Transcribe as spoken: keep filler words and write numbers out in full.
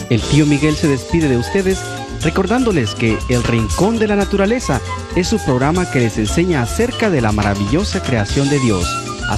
El tío Miguel se despide de ustedes recordándoles que El Rincón de la Naturaleza es su programa que les enseña acerca de la maravillosa creación de Dios.